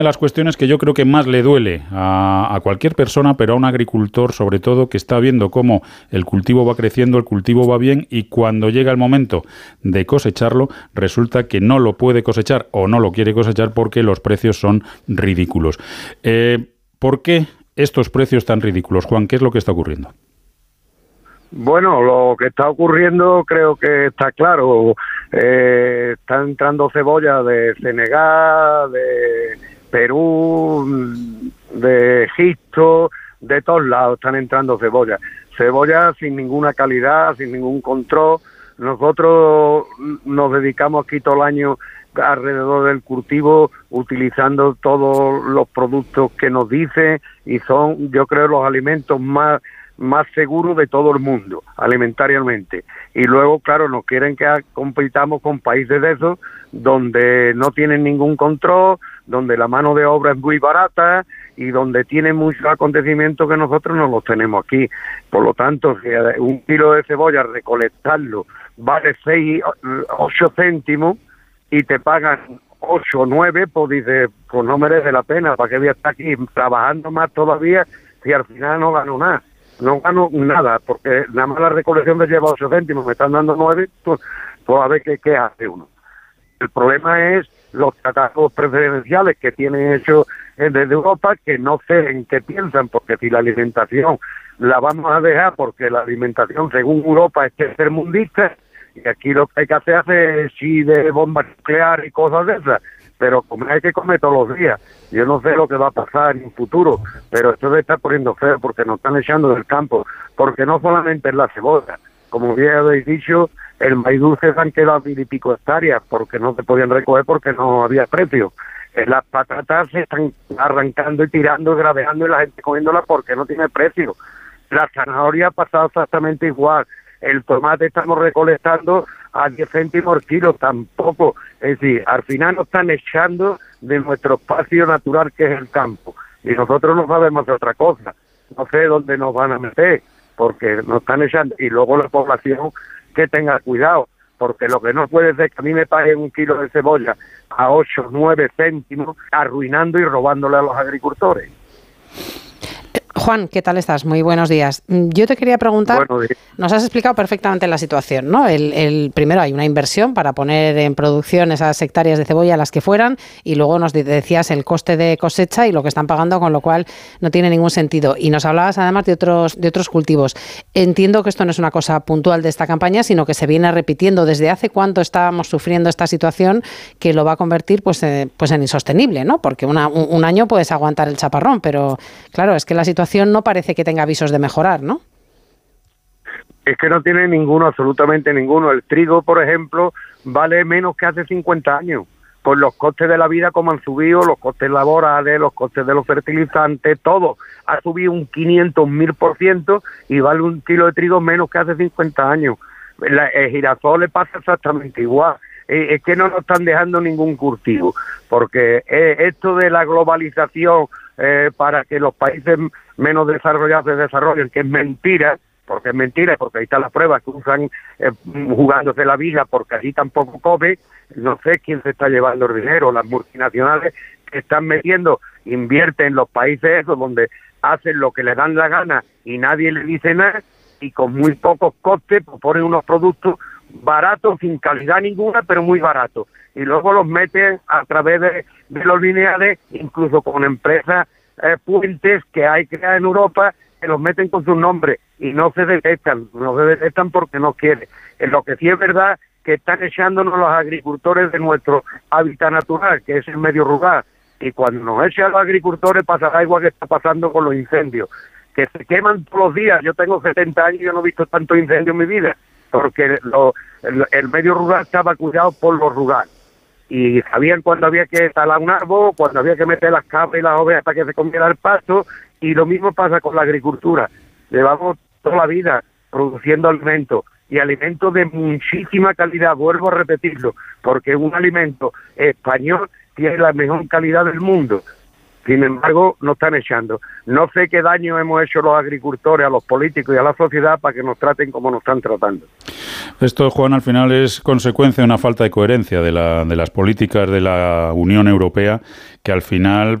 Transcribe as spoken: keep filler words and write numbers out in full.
de las cuestiones que yo creo que más le duele a, a cualquier persona, pero a un agricultor sobre todo, que está viendo cómo el cultivo va creciendo, el cultivo va bien, y cuando llega el momento de cosecharlo, resulta que no lo puede cosechar o no lo quiere cosechar porque los precios son ridículos. Eh, ¿Por qué estos precios tan ridículos, Juan? ¿Qué es lo que está ocurriendo? Bueno, lo que está ocurriendo creo que está claro. Eh, están entrando cebolla de Senegal, de Perú, de Egipto, de todos lados están entrando cebolla. Cebolla sin ninguna calidad, sin ningún control. Nosotros nos dedicamos aquí todo el año alrededor del cultivo utilizando todos los productos que nos dicen y son, yo creo, los alimentos más más seguros de todo el mundo, alimentariamente. Y luego, claro, nos quieren que compitamos con países de esos donde no tienen ningún control, donde la mano de obra es muy barata y donde tienen muchos acontecimientos que nosotros no los tenemos aquí. Por lo tanto, si un kilo de cebolla, recolectarlo, vale seis, ocho céntimos y te pagan ocho o nueve, pues dices, pues no merece la pena, ¿para qué voy a estar aquí trabajando más todavía si al final no gano nada? No gano nada, porque nada más la recolección me lleva ocho céntimos, me están dando nueve, pues, pues a ver qué, qué hace uno. El problema es los tratados preferenciales que tienen hechos desde Europa, que no sé en qué piensan, porque si la alimentación la vamos a dejar, porque la alimentación según Europa es tercermundista, y aquí lo que hay que hacer es sí de bombas nucleares y cosas de esas, pero comer hay que comer todos los días. Yo no sé lo que va a pasar en un futuro, pero esto se está poniendo feo porque nos están echando del campo, porque no solamente es la cebolla, como bien habéis dicho, el maíz dulce se han quedado mil y pico hectáreas porque no se podían recoger porque no había precio. Las patatas se están arrancando y tirando, graveando y la gente comiéndolas porque no tiene precio. La zanahoria ha pasado exactamente igual. El tomate estamos recolectando a diez céntimos el kilo, tampoco. Es decir, al final nos están echando de nuestro espacio natural que es el campo. Y nosotros no sabemos de otra cosa. No sé dónde nos van a meter, porque nos están echando. Y luego la población que tenga cuidado, porque lo que no puede ser que a mí me paguen un kilo de cebolla a ocho, nueve céntimos, arruinando y robándole a los agricultores. Juan, ¿qué tal estás? Muy buenos días. Yo te quería preguntar, nos has explicado perfectamente la situación, ¿no? El, el primero hay una inversión para poner en producción esas hectáreas de cebolla, las que fueran, y luego nos decías el coste de cosecha y lo que están pagando, con lo cual no tiene ningún sentido. Y nos hablabas además de otros de otros cultivos. Entiendo que esto no es una cosa puntual de esta campaña, sino que se viene repitiendo desde hace cuánto estábamos sufriendo esta situación que lo va a convertir pues, eh, pues en insostenible, ¿no? Porque una, un, un año puedes aguantar el chaparrón, pero claro, es que la situación no parece que tenga avisos de mejorar, ¿no? Es que no tiene ninguno, absolutamente ninguno. El trigo, por ejemplo, vale menos que hace cincuenta años. Pues los costes de la vida como han subido, los costes laborales, los costes de los fertilizantes, todo ha subido un quinientos mil por ciento y vale un kilo de trigo menos que hace cincuenta años. La, el girasol le pasa exactamente igual. Eh, es que no nos están dejando ningún cultivo, porque eh, esto de la globalización eh, para que los países menos desarrollados se desarrollen, que es mentira, porque es mentira, porque ahí están las pruebas que usan eh, jugándose la vida, porque allí tampoco come. No sé quién se está llevando el dinero, las multinacionales que están metiendo, invierten en los países esos donde hacen lo que les dan la gana y nadie les dice nada, y con muy pocos costes pues ponen unos productos baratos, sin calidad ninguna, pero muy baratos, y luego los meten a través de, de los lineales, incluso con empresas eh, puentes que hay creadas en Europa, que los meten con sus nombres y no se detectan, no se detectan porque no quieren. En lo que sí es verdad que están echándonos los agricultores de nuestro hábitat natural, que es el medio rural, y cuando nos echan los agricultores pasará igual que está pasando con los incendios, que se queman todos los días. Yo tengo setenta años y yo no he visto tanto incendio en mi vida, porque lo, el, el medio rural estaba cuidado por lo rural, y sabían cuándo había que talar un árbol, cuándo había que meter las cabras y las ovejas para que se comiera el pasto, y lo mismo pasa con la agricultura. Llevamos toda la vida produciendo alimentos, y alimentos de muchísima calidad, vuelvo a repetirlo, porque un alimento español tiene la mejor calidad del mundo. Sin embargo, nos están echando. No sé qué daño hemos hecho los agricultores, a los políticos y a la sociedad para que nos traten como nos están tratando. Esto, Juan, al final es consecuencia de una falta de coherencia de, la, de las políticas de la Unión Europea, que al final